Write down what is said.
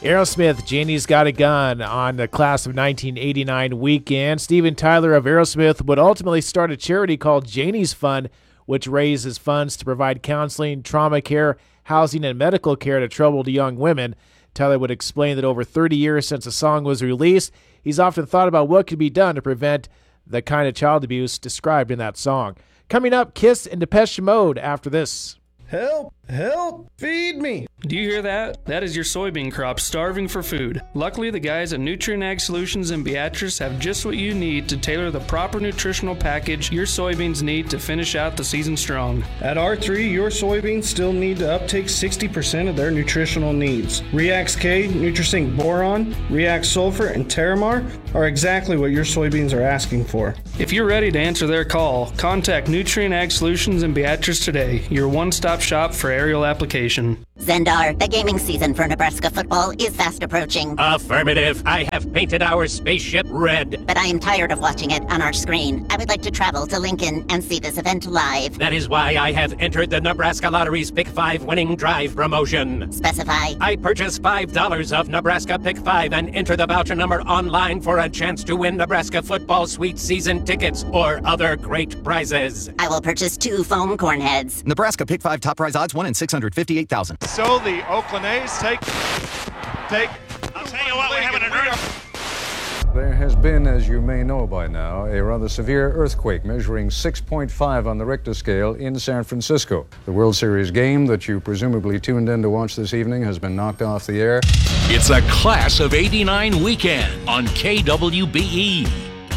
Aerosmith, Janie's Got a Gun on the class of 1989 weekend. Steven Tyler of Aerosmith would ultimately start a charity called Janie's Fund, which raises funds to provide counseling, trauma care, housing, and medical care to troubled young women. Tyler would explain that over 30 years since the song was released, he's often thought about what could be done to prevent the kind of child abuse described in that song. Coming up, Kiss and Depeche Mode after this. Help! Help! Feed me! Do you hear that? That is your soybean crop starving for food. Luckily, the guys at Nutrien Ag Solutions in Beatrice have just what you need to tailor the proper nutritional package your soybeans need to finish out the season strong. At R3, your soybeans still need to uptake 60% of their nutritional needs. Reax K, Nutrisync Boron, Reax Sulfur, and Terramar are exactly what your soybeans are asking for. If you're ready to answer their call, contact Nutrien Ag Solutions in Beatrice today, your one-stop shop for aerial application. Zendar, the gaming season for Nebraska football is fast approaching. Affirmative. I have painted our spaceship red. But I am tired of watching it on our screen. I would like to travel to Lincoln and see this event live. That is why I have entered the Nebraska Lottery's Pick 5 winning drive promotion. Specify. I purchase $5 of Nebraska Pick 5 and enter the voucher number online for a chance to win Nebraska football sweet season tickets or other great prizes. I will purchase 2 foam corn heads. Nebraska Pick 5 top prize odds 1 in 658,000. So the Oakland A's take. I'll tell you what, we're having an There has been, as you may know by now, a rather severe earthquake measuring 6.5 on the Richter scale in San Francisco. The World Series game that you presumably tuned in to watch this evening has been knocked off the air. It's a Class of '89 weekend on KWBE.